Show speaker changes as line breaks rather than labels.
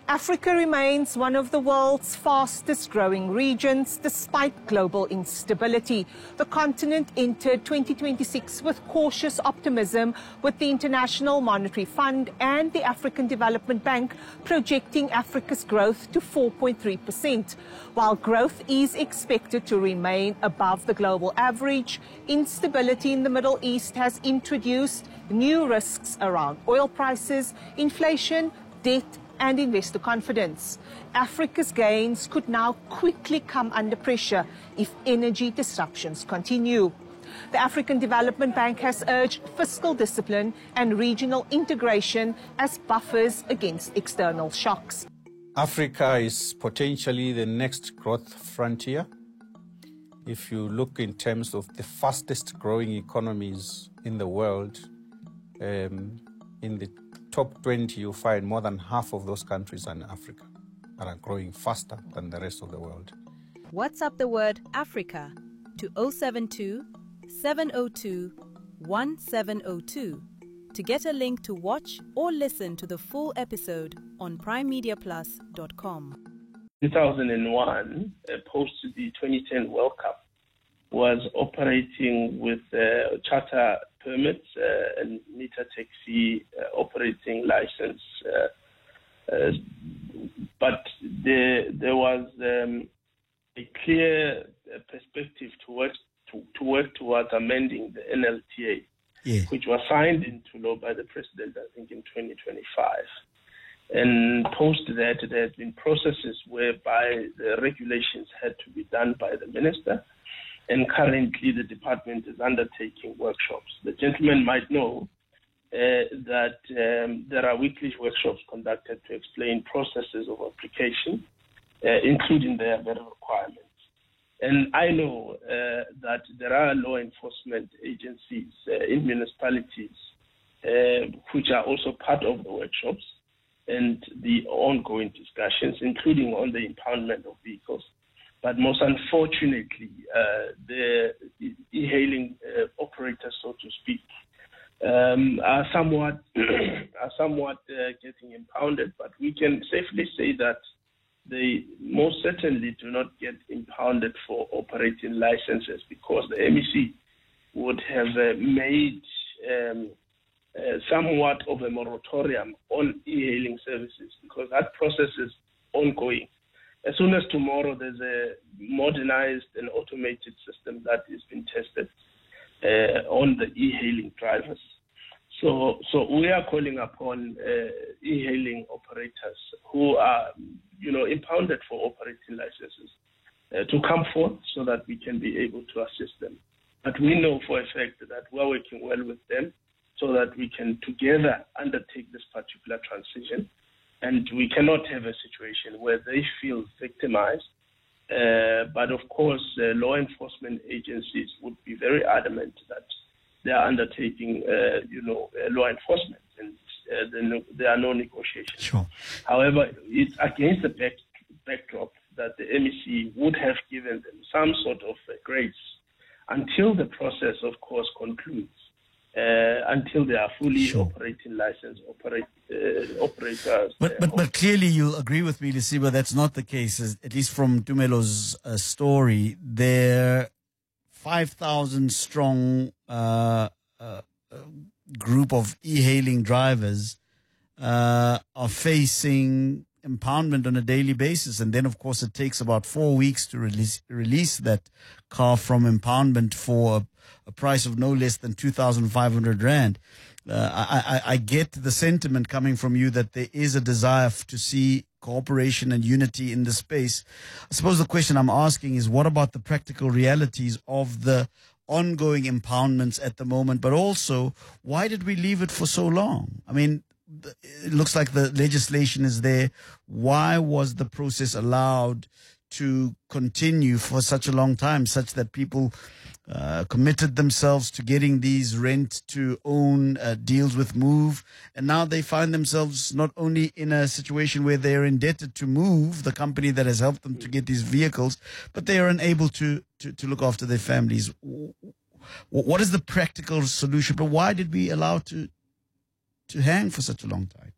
Africa remains one of the world's fastest growing regions despite global instability. The continent entered 2026 with cautious optimism, with the International Monetary Fund and the African Development Bank projecting Africa's growth to 4.3%. While growth is expected to remain above the global average, instability in the Middle East has introduced new risks around oil prices, inflation, debt, and investor confidence. Africa's gains could now quickly come under pressure if energy disruptions continue. The African Development Bank has urged fiscal discipline and regional integration as buffers against external shocks.
Africa is potentially the next growth frontier. If you look in terms of the fastest growing economies in the world, in the top 20, you'll find more than half of those countries are in Africa and are growing faster than the rest of the world.
WhatsApp the word Africa to 072 702 1702 to get a link to watch or listen to the full episode on primemediaplus.com.
2001, post the 2010 World Cup, was operating with charter permits and meter taxi operating license. But there was a clear perspective to work towards amending the NLTA, which was signed into law by the President, I think, in 2025. And post that, there had been processes whereby the regulations had to be done by the Minister. And currently, the department is undertaking workshops. The gentleman might know that there are weekly workshops conducted to explain processes of application, including their very requirements. And I know that there are law enforcement agencies in municipalities which are also part of the workshops and the ongoing discussions, including on the impoundment of vehicles. But most unfortunately, the e-hailing operators, so to speak, are somewhat getting impounded. But we can safely say that they most certainly do not get impounded for operating licenses, because the MEC would have made somewhat of a moratorium on e-hailing services, because that process is ongoing. As soon as tomorrow there's a modernized and automated system that is being tested on the e-hailing drivers. So we are calling upon e-hailing operators who are, impounded for operating licenses to come forth so that we can be able to assist them. But we know for a fact that we're working well with them so that we can together undertake this particular transition. And we cannot have a situation where they feel victimized. But of course, law enforcement agencies would be very adamant that they are undertaking, law enforcement, and there are no negotiations.
Sure.
However, it's against the backdrop that the MEC would have given them some sort of grace until the process, of course, concludes. Until they are fully operating license operators.
But clearly you'll agree with me, Lisiba, that's not the case. At least from Tumelo's story, their 5,000 strong group of e-hailing drivers are facing impoundment on a daily basis, and then of course it takes about 4 weeks to release that car from impoundment for a price of no less than 2,500 rand. I get the sentiment coming from you that there is a desire to see cooperation and unity in the space. I suppose the question I'm asking is, what about the practical realities of the ongoing impoundments at the moment, but also why did we leave it for so long? I mean, it looks like the legislation is there. Why was the process allowed to continue for such a long time, such that people committed themselves to getting these rent-to-own deals with Move, and now they find themselves not only in a situation where they are indebted to Move, the company that has helped them to get these vehicles, but they are unable to look after their families. What is the practical solution? But why did we allow to hang for such a long time?